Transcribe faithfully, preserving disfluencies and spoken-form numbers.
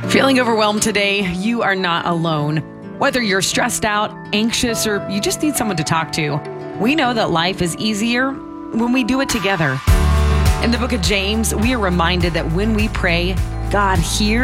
Feeling overwhelmed today? You are not alone. Whether you're stressed out, anxious, or you just need someone to talk to, we know that life is easier when we do it together. In the book of James, we are reminded that when we pray, God hears